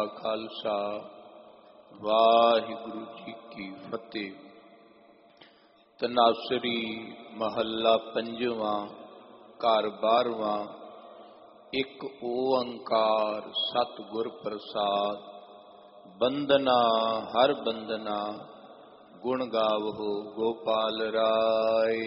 खालसा वाहिगुरु जी की फतेह। तनासरी महला पंजवां घर 12वां। एक ओंकार सतगुर प्रसाद। बंदना हर बंदना गुण गावो गोपाल राय।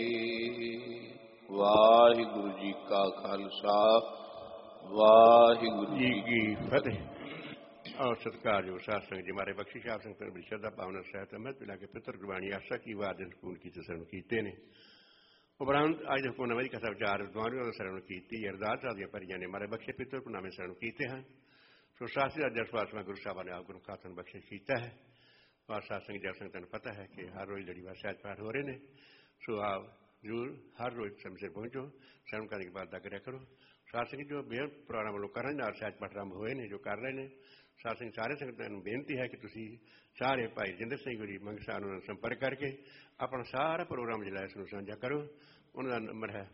वाहिगुरु जी का खालसा वाहिगुरु जी की फतेह। और सत्कारयोग साध संगत जी मारे बख्शिश आप संगत बड़ी श्रद्धा भावना सहित अमृत पिला के पितर गुरबाणी आशा की वादन स्कूल की शरण कीते ने उपरांत आज हुकून नवी कथा विचार द्वारियों शरण की अरदास आदि परिजन ने मारे बख्शे पितर को नामे शरण कीते हैं। सो शास्त्री अध्यक्ष में गुरु साहब ने आप गुरु खातन बख्शे कीता है। और साध संगत जब संगत पता है कि हर रोज लड़ी बार सहज पाठ हो रहे ने। सो आप जरूर हर रोज समय से पहुंचो, शरण करने के बाद करा करो। साध संगत जो बेहद पुराना वालों कर रहे सहज पाठ आरंभ हुए ने जो कर रहे हैं। साध संगत सारे संगतां नूं बेनती है कि तुसीं सारे भाई जिंदर सिंह गुरी मंगसा नाल संपर्क करके अपना सारा प्रोग्राम जिहड़ा इसनूं साझा करो। उन्हां दा नंबर है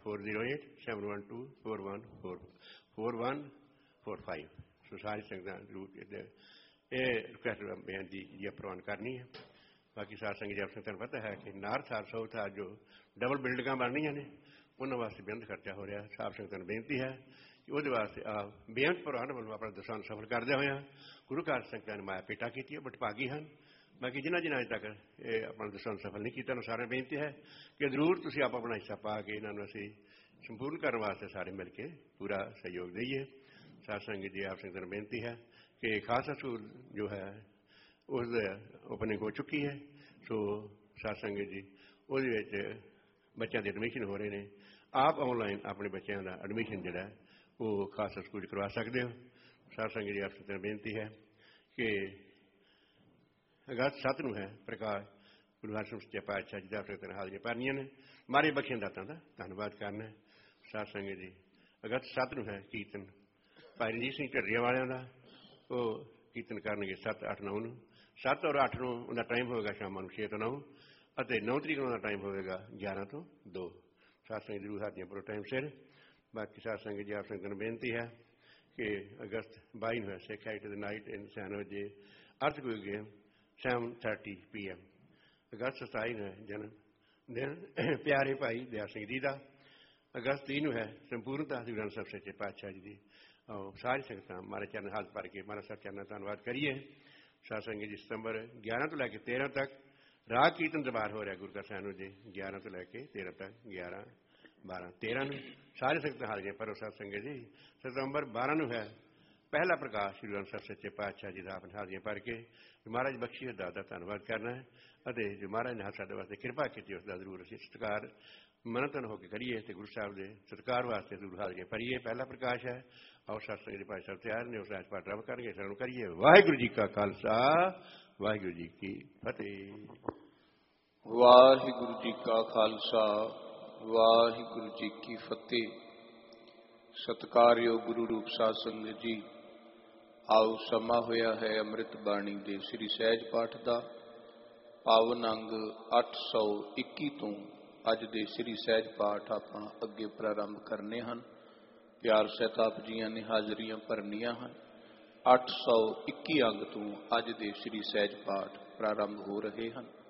4087124145। सो सारी संगतां जरूर ये रिक्वेस्ट बेनती जी प्रवान करनी है। बाकी साध संगत जब संगतां पता है कि नार्थ और साउथ आ जो डबल बिल्डिंगां बननियां ने उन्हां वास्ते बेहद खर्चा हो रहा। साध संगतां नूं बेनती है कि वो वास्ते बेअंत प्रवान वालों अपना दसां सफल करदे होए गुरु घर संगतां ने माया पेटा की बटभागी हैं। बाकी जिन्होंने जिन्हें अज तक अपना दसां सफल नहीं किया सारे बेनती है कि जरूर तुसीं आप अपना हिस्सा पा के इन्होंने असीं संपूर्ण करने वास्ते सारे मिल के पूरा सहयोग दईए। साध संगत जी आप संगतां ने बेनती है कि खालसा स्कूल जो है उस ओपनिंग हो चुकी है। सो साध संगत जी वो बच्चों के एडमिशन हो रहे हैं। आप ऑनलाइन अपने बच्चों का एडमिशन जोड़ा वो खालसा स्कूल करवा सकते हो। साध संगत जी आप संगतां ने बेनती है कि अगस्त 7 है प्रकाश गुरु हरसिमरत सच्चे पातशाह जी का संगतां ने हाज़रियां भरनियां ने। मारे बख्शियां दातां दा धन्नवाद करना है। साध संगत जी अगस्त 7 है कीर्तन भाई रणजीत सिंह ढर्रिया वालियां दा वो कीर्तन करनगे 7, 8, 9 7 और 8 उनका टाइम होगा शाम 6 तो 9 और 9 तरीक उनका टाइम होगा 11 तो 2। साध संगत जरूर हाज़रियां भरो टाइम सिर। बाकी साध संगत जी आप संगतां ने बेनती है कि अगस्त 22 है Sikh height the night in 9 बजे अर्थ कोई गेम 7:30 PM। अगस्त 27 है जन्म दिन प्यारे भाई दया सिंह जी का। अगस्त 3 है संपूर्णता गुरु ग्रंथ साहिब सच्चे पातशाह जी की। और सारी संगतां मारे चरण हाथ भर के मारा सब चरण धन्यवाद करिए। साध संगत जी सितंबर 11 तो लैके 13 तक राग कीर्तन दरबार हो रहा गुरु का सानू जी 11 तो लैके 13 तक 11, 12, 13 सारे संगतां हाज़रियां भरो। साध संगत जी सितंबर 12 है पहला प्रकाश श्री ग्रंथ साहिब सच्चे पातशाह जी का अपने हाज़रियां भर के महाराज बख्शी दादा धन्यवाद करना है। जो महाराज ने साडे वास्ते कृपा की उसका जरूर असीं सत्कार मनतन होकर करिए तो गुरु साहब के सत्कार वास्ते जरूर हाज़रियां भरीए। पहला प्रकाश है और सत्संग जी भाई साहब तैयार ने उस राज पाठ रब करेंगे शरण करिए। वाहिगुरू जी का खालसा वाहिगुरू जी की फतेह। वाहिगुरु जी का खालसा वाहिगुरु जी की फतेह। सत्कारयोग गुरु रूप साध संगत जी आओ समा होया है अमृत बाणी दे श्री सहज पाठ का पावन अंग 821 तो अज दे श्री सहज पाठ आपां अगे प्रारंभ करने हैं। प्यार सहित आप जियां ने हाज़रियां भरनियां हैं। 821 अंग तो अज दे श्री सहज पाठ प्रारंभ हो रहे हैं।